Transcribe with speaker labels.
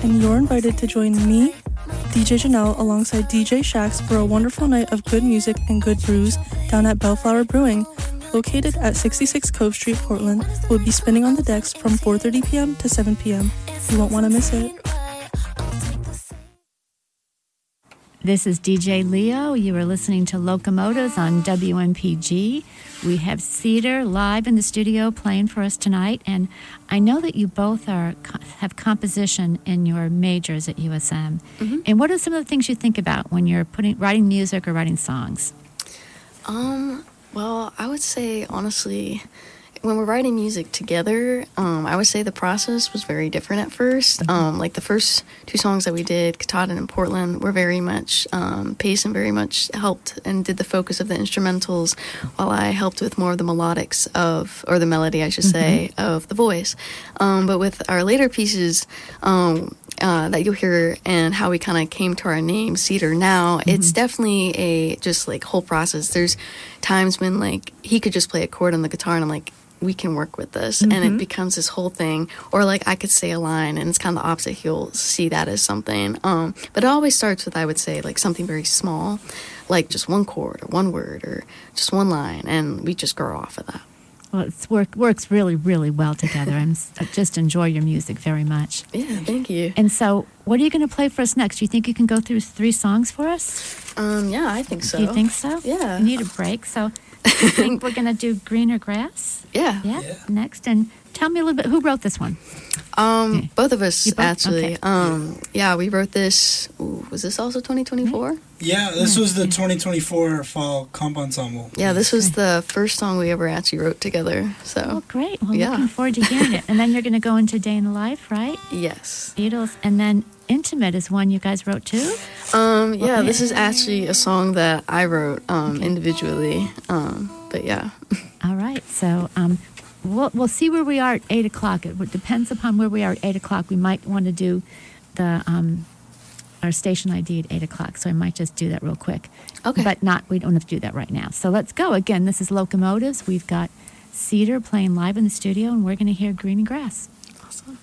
Speaker 1: and you're invited to join me, DJ Janelle, alongside DJ Shax for a wonderful night of good music and good brews down at Bellflower Brewing, located at 66 Cove Street, Portland. We'll be spinning on the decks from 4:30 p.m. to 7 p.m. You won't want to miss it.
Speaker 2: This is DJ Leo. You are listening to Locomotives on WMPG. We have Cedar live in the studio playing for us tonight, and I know that you both have composition in your majors at USM. Mm-hmm. And what are some of the things you think about when you're writing music or writing songs?
Speaker 3: Well, I would say, honestly, when we're writing music together, I would say the process was very different at first. Like the first two songs that we did, Katahdin and Portland, were very much Payson very much helped and did the focus of the instrumentals, while I helped with more of the melodics or the melody, I should say, of the voice. But with our later pieces, that you'll hear and how we kind of came to our name, Cedar, now, it's definitely a just like whole process. There's times when like he could just play a chord on the guitar and I'm like, we can work with this, and it becomes this whole thing. Or like I could say a line and it's kind of the opposite, he'll see that as something. But it always starts with, I would say, like something very small, like just one chord or one word or just one line, and we just grow off of that.
Speaker 2: Well, it works really, really well together. I just enjoy your music very much.
Speaker 3: Yeah, thank you.
Speaker 2: And so, what are you going to play for us next? Do you think you can go through 3 songs for us?
Speaker 3: Yeah, I think so.
Speaker 2: Do you think so?
Speaker 3: Yeah.
Speaker 2: You need a break, so I think we're going to do Greener Grass?
Speaker 3: Yeah.
Speaker 2: Next. And tell me a little bit, who wrote this one?
Speaker 3: Both of us, actually.
Speaker 2: Okay.
Speaker 3: Yeah, we wrote this. Was this also 2024?
Speaker 4: Yeah, this was the 2024 Fall Comp Ensemble.
Speaker 3: Yeah, this was the first song we ever actually wrote together. So.
Speaker 2: Oh, great. Well, looking forward to hearing it. And then you're going to go into Day in the Life, right?
Speaker 3: Yes.
Speaker 2: Beatles. And then Intimate is one you guys wrote too?
Speaker 3: Yeah, this is actually a song that I wrote individually. But yeah.
Speaker 2: All right. So we'll see where we are at 8 o'clock. It depends upon where we are at 8 o'clock. We might want to do the our station ID at 8 o'clock, so I might just do that real quick.
Speaker 3: Okay.
Speaker 2: But we don't have to do that right now. So let's go. Again, this is Locomotives. We've got Cedar playing live in the studio, and we're going to hear Green and Grass.
Speaker 3: Awesome.